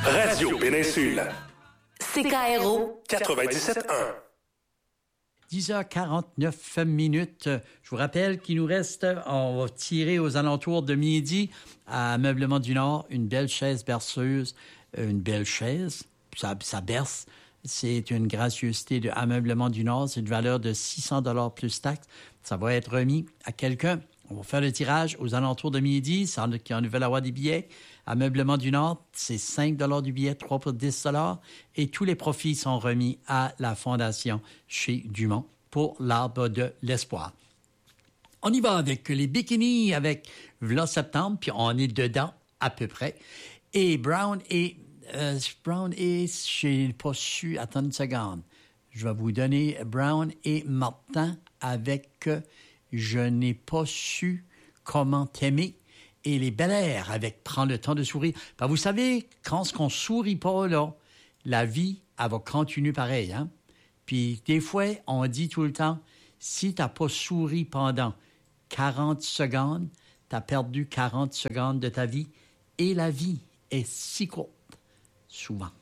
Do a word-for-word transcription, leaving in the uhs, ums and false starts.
Radio Péninsule. C K R O quatre-vingt-dix-sept un. dix heures quarante-neuf minutes. Je vous rappelle qu'il nous reste, on va tirer aux alentours de midi à Ameublement du Nord, une belle chaise berceuse, une belle chaise, ça, ça berce. C'est une gracieuseté de Ameublement du Nord. C'est une valeur de six cents dollars plus taxes. Ça va être remis à quelqu'un. On va faire le tirage aux alentours de midi. Ça en, qui en veulent avoir des billets. Ameublement du Nord, c'est cinq dollars du billet, trois pour dix dollars. Et tous les profits sont remis à la Fondation chez Dumont pour l'Arbre de l'Espoir. On y va avec les bikinis avec V'là septembre, puis on est dedans à peu près. Et Brown et... Euh, Brown et... J'ai pas su... Attends une seconde. Je vais vous donner Brown et Martin avec euh, Je n'ai pas su comment t'aimer. Et les Bel Air avec Prends le temps de sourire. Ben, vous savez, quand on sourit pas, là, la vie, elle va continuer pareil, hein? Puis des fois, on dit tout le temps, si t'as pas souri pendant quarante secondes, t'as perdu quarante secondes de ta vie. Et la vie est si courte, souvent.